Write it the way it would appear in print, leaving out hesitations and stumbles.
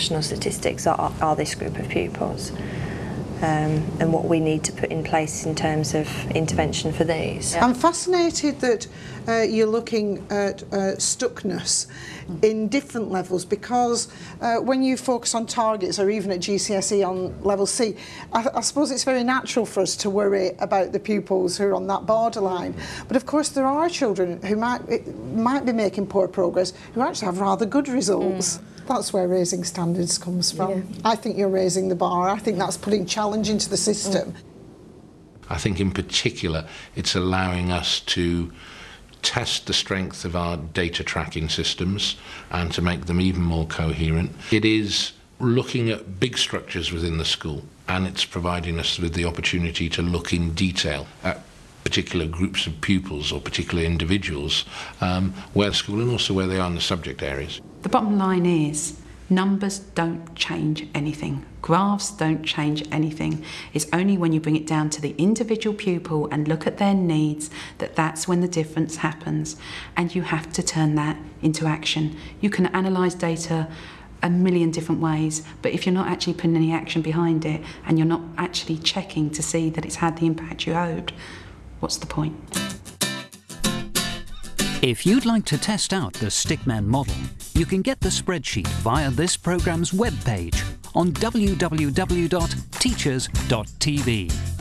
national statistics are this group of pupils, and what we need to put in place in terms of intervention for these. I'm fascinated that you're looking at stuckness in different levels, because when you focus on targets, or even at GCSE on level C, I suppose it's very natural for us to worry about the pupils who are on that borderline. But of course there are children who might be making poor progress who actually have rather good results. That's where raising standards comes from. Yeah. I think you're raising the bar. I think that's putting challenge into the system. I think in particular it's allowing us to test the strength of our data tracking systems and to make them even more coherent. It is looking at big structures within the school, and it's providing us with the opportunity to look in detail at particular groups of pupils or particular individuals where the school and also where they are in the subject areas. The bottom line is numbers don't change anything. Graphs don't change anything. It's only when you bring it down to the individual pupil and look at their needs that's when the difference happens. And you have to turn that into action. You can analyse data a million different ways, but if you're not actually putting any action behind it and you're not actually checking to see that it's had the impact you hoped, what's the point? If you'd like to test out the Stickman model, you can get the spreadsheet via this programme's webpage on www.teachers.tv.